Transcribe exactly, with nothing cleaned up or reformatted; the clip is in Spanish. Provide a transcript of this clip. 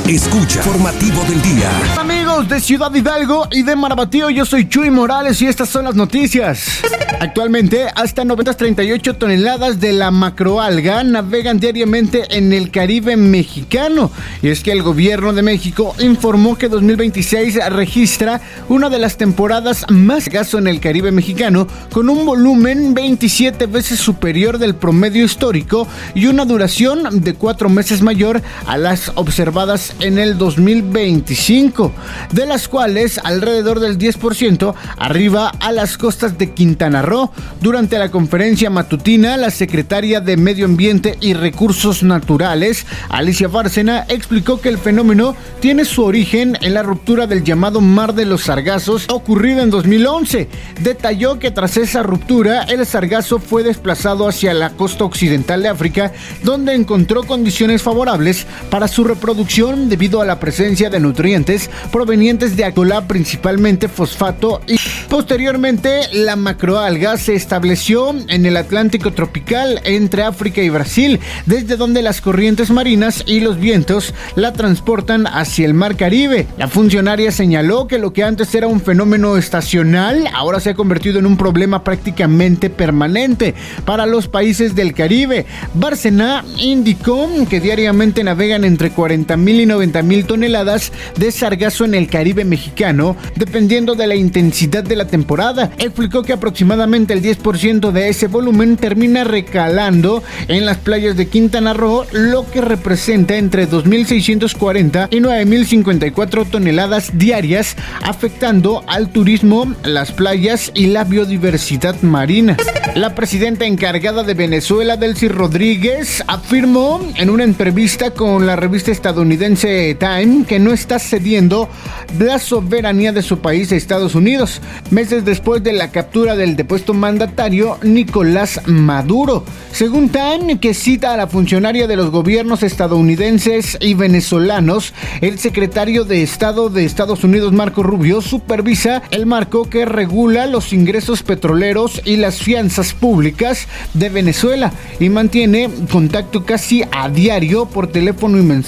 Escucha Informativo del Día. Amigos de Ciudad Hidalgo y de Marabatío, yo soy Chuy Morales y estas son las noticias. Actualmente, hasta novecientas treinta y ocho toneladas de la macroalga navegan diariamente en el Caribe mexicano. Y es que el gobierno de México informó que dos mil veintiséis registra una de las temporadas más gasto en el Caribe mexicano, con un volumen veintisiete veces superior del promedio histórico y una duración de cuatro meses mayor a las observadas en el dos mil veinticinco, de las cuales alrededor del diez por ciento arriba a las costas de Quintana Roo. Durante la conferencia matutina, la secretaria de Medio Ambiente y Recursos Naturales, Alicia Bárcena, explicó que el fenómeno tiene su origen en la ruptura del llamado Mar de los Sargazos ocurrida en dos mil once. Detalló que tras esa ruptura, el sargazo fue desplazado hacia la costa occidental de África, donde encontró condiciones favorables para su reproducción debido a la presencia de nutrientes provenientes de Actola, principalmente fosfato, y posteriormente la macroalga se estableció en el Atlántico tropical entre África y Brasil, desde donde las corrientes marinas y los vientos la transportan hacia el Mar Caribe. La funcionaria señaló que lo que antes era un fenómeno estacional ahora se ha convertido en un problema prácticamente permanente para los países del Caribe. Bárcena indicó que diariamente navegan entre cuarenta mil y noventa mil toneladas de sargazo en el Caribe mexicano, dependiendo de la intensidad de la temporada. Explicó que aproximadamente el diez por ciento de ese volumen termina recalando en las playas de Quintana Roo, lo que representa entre dos mil seiscientas cuarenta y nueve mil cincuenta y cuatro toneladas diarias, afectando al turismo, las playas y la biodiversidad marina. La presidenta encargada de Venezuela, Delcy Rodríguez, afirmó en una entrevista con la revista estadounidense Time que no está cediendo la soberanía de su país a Estados Unidos, meses después de la captura del depuesto mandatario Nicolás Maduro. Según Time, que cita a la funcionaria de los gobiernos estadounidenses y venezolanos, el secretario de Estado de Estados Unidos, Marco Rubio, supervisa el marco que regula los ingresos petroleros y las fianzas públicas de Venezuela y mantiene contacto casi a diario por teléfono y mensaje